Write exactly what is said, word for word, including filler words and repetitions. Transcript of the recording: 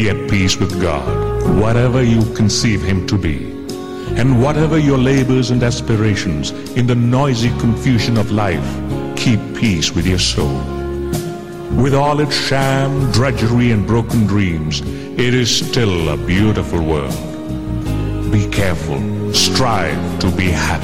Be at peace with God, whatever you conceive Him to be. And whatever your labors and aspirations, in the noisy confusion of life, keep peace with your soul. With all its sham, drudgery, and broken dreams, it is still a beautiful world. Be careful, strive to be happy.